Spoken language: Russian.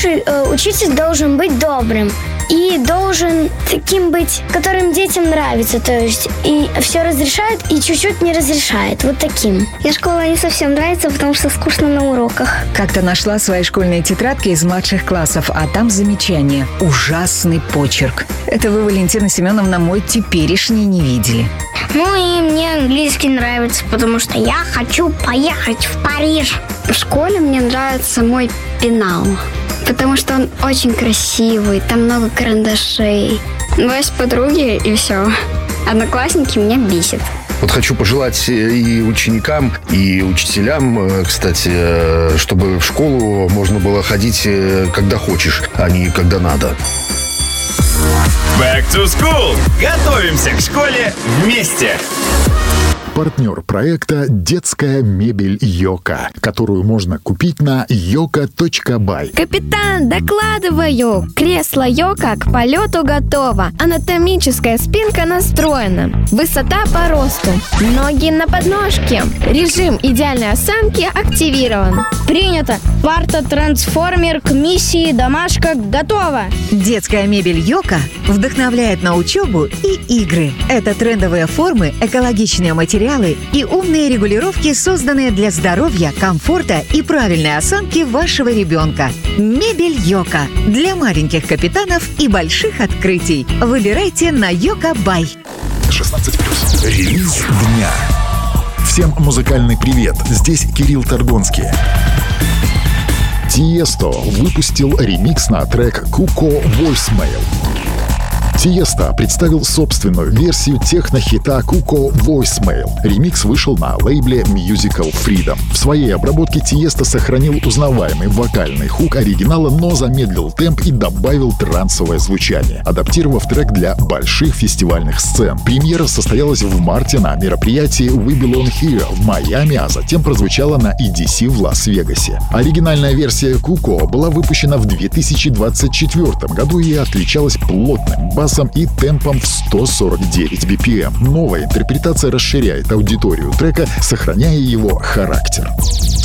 Хороший учитель должен быть добрым и должен таким быть, которым детям нравится, то есть и все разрешает, и чуть-чуть не разрешает, вот таким. Мне школа не совсем нравится, потому что скучно на уроках. Как-то нашла свои школьные тетрадки из младших классов, а там замечание: ужасный почерк. Это вы, Валентина Семеновна, мой теперешний не видели. Ну и мне английский нравится, потому что я хочу поехать в Париж. В школе мне нравится мой пенал, потому что он очень красивый, там много карандашей. Но есть подруги, и все. Одноклассники меня бесят. Вот хочу пожелать и ученикам, и учителям, кстати, чтобы в школу можно было ходить, когда хочешь, а не когда надо. Back to School. Готовимся к школе вместе. Партнер проекта «Детская мебель Йока», которую можно купить на yoka.by. Капитан, докладываю! Кресло Йока к полету готово. Анатомическая спинка настроена. Высота по росту. Ноги на подножке. Режим идеальной осанки активирован. Принято. Парта-трансформер к миссии «Домашка» готова. Детская мебель Йока вдохновляет на учебу и игры. Это трендовые формы, экологичные материалы и умные регулировки, созданные для здоровья, комфорта и правильной осанки вашего ребенка. Мебель Йока для маленьких капитанов и больших открытий. Выбирайте на yoka.by. 16+. Релиз дня. Всем музыкальный привет. Здесь Кирилл Торгонский. Тиесто выпустил ремикс на трек «Cuco Voicemail». Тиесто представил собственную версию техно-хита «Cuco Voicemail». Ремикс вышел на лейбле Musical Freedom. В своей обработке Тиесто сохранил узнаваемый вокальный хук оригинала, но замедлил темп и добавил трансовое звучание, адаптировав трек для больших фестивальных сцен. Премьера состоялась в марте на мероприятии We Belong Here в Майами, а затем прозвучала на EDC в Лас-Вегасе. Оригинальная версия «Cuco» была выпущена в 2024 году и отличалась плотным басом и темпом в 149 BPM. Новая интерпретация расширяет аудиторию трека, сохраняя его характер.